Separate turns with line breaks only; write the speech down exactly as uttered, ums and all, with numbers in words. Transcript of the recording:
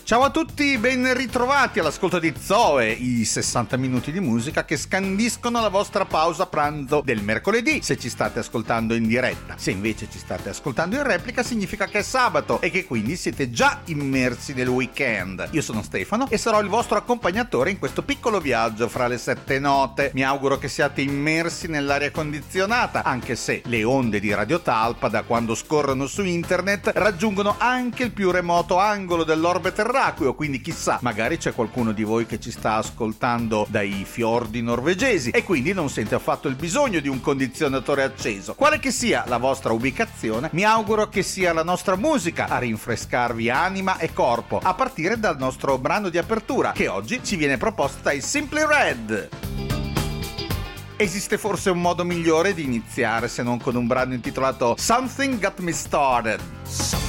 Ciao a tutti, ben ritrovati all'ascolto di Zoe, i sessanta minuti di musica che scandiscono la vostra pausa pranzo del mercoledì, se ci state ascoltando in diretta. Se invece ci state ascoltando in replica significa che è sabato e che quindi siete già immersi nel weekend. Io sono Stefano e sarò il vostro accompagnatore in questo piccolo viaggio fra le sette note. Mi auguro che siate immersi nell'aria condizionata, anche se le onde di Radio Talpa, da quando scorrono su internet, raggiungono anche il più remoto angolo dell'orbe terracqueo, quindi chissà, magari c'è qualcuno di voi che ci sta ascoltando dai fiordi norvegesi e quindi non sente affatto il bisogno di un condizionatore acceso. Quale che sia la vostra ubicazione, mi auguro che sia la nostra musica a rinfrescarvi anima e corpo, a partire dal nostro brano di apertura, che oggi ci viene proposto dai Simply Red. Esiste forse un modo migliore di iniziare se non con un brano intitolato Something Got Me Started?